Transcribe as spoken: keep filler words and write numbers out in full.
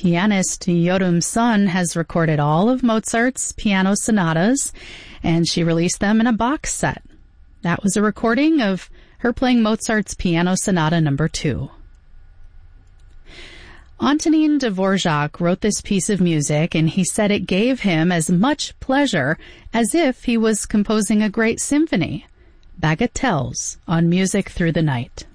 Pianist Yorum Sun has recorded all of Mozart's piano sonatas, and she released them in a box set. That was a recording of her playing Mozart's Piano Sonata number two. Antonin Dvorak wrote this piece of music, and he said it gave him as much pleasure as if he was composing a great symphony. Bagatelles on Music Through the Night.